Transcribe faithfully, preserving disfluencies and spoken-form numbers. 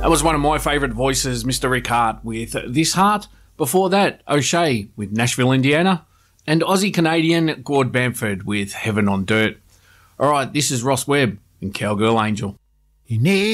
That was one of my favourite voices, Mister Rick Hart, with This Heart. Before that, O'Shea with Nashville, Indiana. And Aussie-Canadian Gord Bamford with Heaven on Dirt. All right, this is Ross Webb and Cowgirl Angel. You need